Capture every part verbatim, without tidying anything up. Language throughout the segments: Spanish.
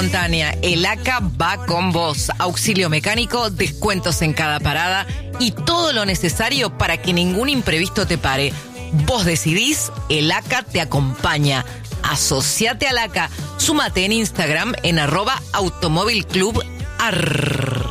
espontánea. El A C A va con vos. Auxilio mecánico, descuentos en cada parada y todo lo necesario para que ningún imprevisto te pare. Vos decidís, el A C A te acompaña. Asociate al A C A. Súmate en Instagram en arroba automóvil club ar.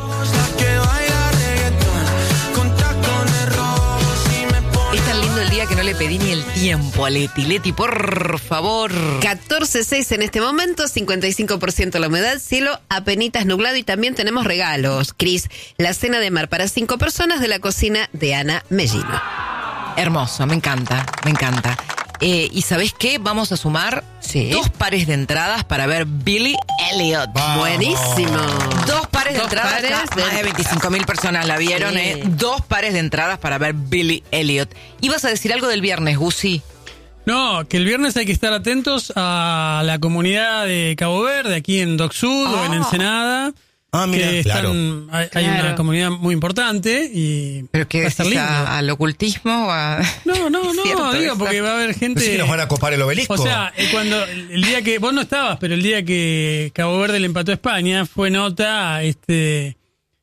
Es tan lindo el día que no le pedí ni el tiempo a Leti. Leti, por favor. catorce seis en este momento, cincuenta y cinco por ciento la humedad, cielo apenitas nublado y también tenemos regalos. Cris, la cena de mar para cinco personas de la cocina de Ana Mellino. Hermoso, me encanta, me encanta. Eh, ¿Y sabés qué? Vamos a sumar ¿Sí? dos pares de entradas para ver Billy Elliot. Vamos. Buenísimo. Dos pares de Dos entradas. pares ya de... Más de veinticinco mil personas la vieron, Sí. ¿eh? Dos pares de entradas para ver Billy Elliot. ¿Ibas a decir algo del viernes, Gusi? No, que el viernes hay que estar atentos a la comunidad de Cabo Verde, aquí en Dock Sud Ah. o en Ensenada. Ah, mira, que están, claro. hay, hay Claro. una comunidad muy importante y ¿Pero qué va a estar decís? lindo. A- ¿Al ocultismo? O a... No, no, no, Cierto, digo, eso. porque va a haber gente... Pensé que nos van a copar el obelisco. O sea, eh, cuando el el día que vos no estabas, pero el día que Cabo Verde le empató a España, fue nota este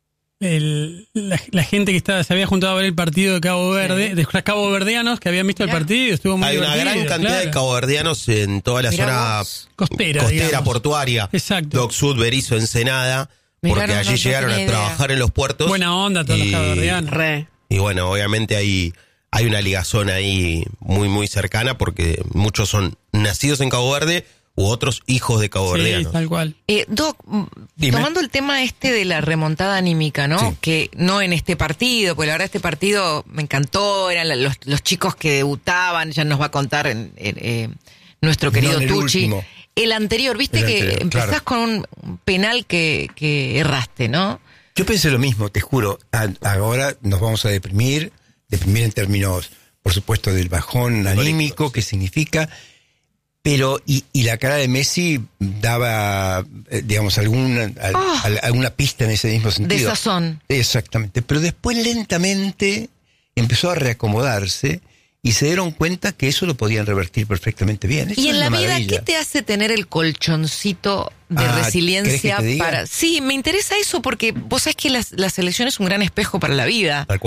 el, la, la gente que estaba se había juntado a ver el partido de Cabo Verde, de los caboverdianos que habían visto Mirá. el partido, estuvo muy Hay una divertido, gran cantidad claro. de caboverdianos en toda la Mirá zona vos. Costera, costera digamos. portuaria. Exacto. Dock Sud, Berizo, Ensenada. Mirá, Porque no, no, allí no llegaron tenía a idea. trabajar en los puertos. Buena onda todos y, los caboverdianos. Re. Y bueno, obviamente hay, hay una ligazón ahí muy, muy cercana porque muchos son nacidos en Cabo Verde u otros hijos de Sí, caboverdianos. tal cual. Eh, Doc, mm, Dime. tomando el tema este de la remontada anímica, ¿no? Sí. Que no en este partido, porque la verdad este partido me encantó, eran la- los, los chicos que debutaban, ya nos va a contar en- en, eh, nuestro querido No, en el Tucci. último. El anterior, viste El que anterior, empezás claro. con un penal que, que erraste, ¿no? Yo pensé lo mismo, te juro. A- Ahora nos vamos a deprimir, deprimir en términos, por supuesto, del bajón anímico, que significa, pero, y, y la cara de Messi daba, eh, digamos, alguna, al- Oh. al- alguna pista en ese mismo De sentido. sazón. Exactamente, pero después lentamente empezó a reacomodarse y se dieron cuenta que eso lo podían revertir perfectamente bien. Eso Y es en la una vida, maravilla. ¿qué te hace tener el colchoncito de Ah, resiliencia ¿querés que te diga? para...? Sí, me interesa eso porque vos sabés que la, la selección es un gran espejo para la vida. Tal